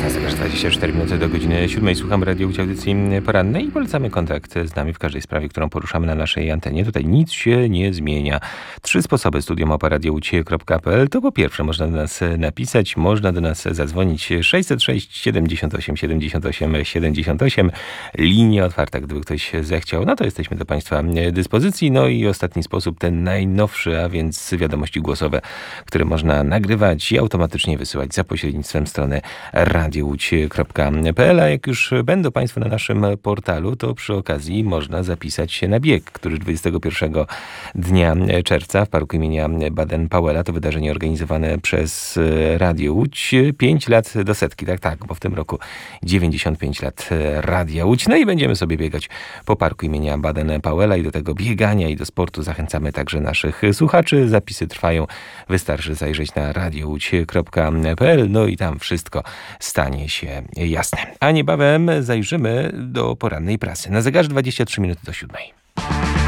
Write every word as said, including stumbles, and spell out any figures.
Zegarz dwadzieścia cztery minuty do godziny siódmej. Słucham Radio Łódź audycji porannej i polecamy kontakt z nami w każdej sprawie, którą poruszamy na naszej antenie. Tutaj nic się nie zmienia. Trzy sposoby: studio małpa radio łódź kropka p l. To po pierwsze można do nas napisać, można do nas zadzwonić sześćset sześć siedemdziesiąt osiem siedemdziesiąt osiem siedemdziesiąt osiem. Linia otwarta, gdyby ktoś zechciał. No to jesteśmy do Państwa dyspozycji. No i ostatni sposób, ten najnowszy, a więc wiadomości głosowe, które można nagrywać i automatycznie wysyłać za pośrednictwem strony radio łódź kropka p l. A jak już będą Państwo na naszym portalu, to przy okazji można zapisać się na bieg, który dwudziestego pierwszego dnia czerwca w parku imienia Baden-Powella. To wydarzenie organizowane przez Radio Łódź. Pięć lat do setki, tak, tak, bo w tym roku dziewięćdziesiąt pięć lat Radia Łódź. No i będziemy sobie biegać po parku imienia Baden-Powella i do tego biegania i do sportu zachęcamy także naszych słuchaczy. Zapisy trwają. Wystarczy zajrzeć na radio łódź kropka p l. No i tam wszystko stanie się jasne. A niebawem zajrzymy do porannej prasy. Na zegarze dwadzieścia trzy minuty do siódmej.